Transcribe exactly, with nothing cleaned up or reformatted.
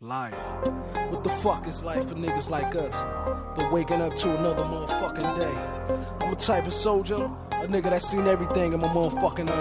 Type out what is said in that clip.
Life. What the fuck is life for niggas like us? But waking up to another motherfucking day. I'm a type of soldier, a nigga that seen everything in my motherfucking life.